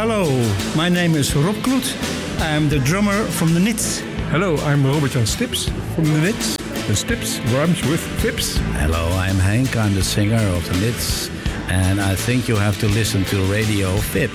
Hello, my name is Rob Kloet. I'm the drummer from the Nits. Hello, I'm Robert-Jan Stips from the Nits. The Stips rhymes with Fips. Hello, I'm Henk. I'm the singer of the Nits. And I think you have to listen to Radio Fips.